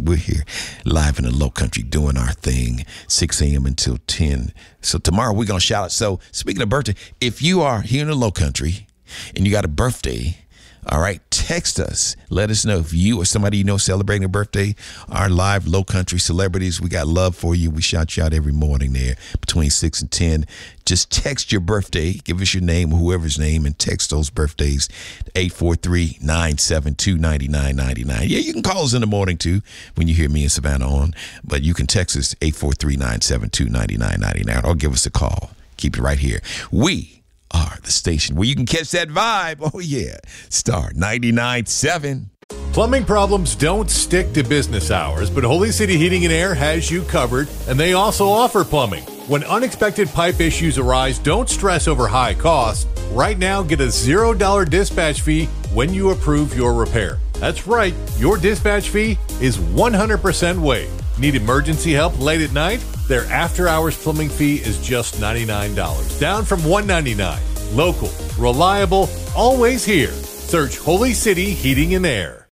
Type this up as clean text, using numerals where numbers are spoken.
We're here live in the Low Country doing our thing, 6 a.m. until 10. So tomorrow we're going to shout out. So speaking of birthday, if you are here in the Low Country and you got a birthday, all right, text us. Let us know if you or somebody you know celebrating a birthday. Our live Low Country celebrities, we got love for you. We shout you out every morning there between 6 and 10. Just text your birthday. Give us your name or whoever's name and text those birthdays to 843-972-9999. Yeah, you can call us in the morning too when you hear me and Savannah on. But you can text us 843-972-9999 or give us a call. Keep it right here. We are the station where you can catch that vibe. Oh, yeah. Star 99.7. Plumbing problems don't stick to business hours, but Holy City Heating and Air has you covered, and they also offer plumbing. When unexpected pipe issues arise, don't stress over high costs. Right now, get a $0 dispatch fee when you approve your repair. That's right, your dispatch fee is 100% waived. Need emergency help late at night? Their after-hours plumbing fee is just $99, down from $199. Local, reliable, always here. Search Holy City Heating and Air.